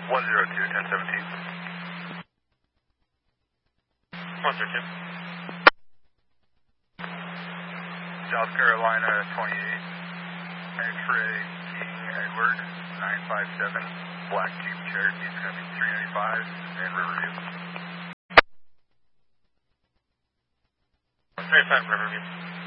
1017. 102. South Carolina 28, X-ray King Edward 957, Black Jeep Cherokee is going to be 395 and Riverview. 35 Riverview.